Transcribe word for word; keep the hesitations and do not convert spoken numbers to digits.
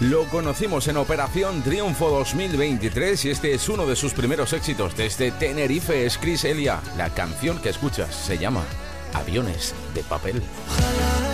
Lo conocimos en Operación Triunfo dos mil veintitrés y este es uno de sus primeros éxitos desde Tenerife. Es Chris Elia. La canción que escuchas se llama Aviones de Papel. Ojalá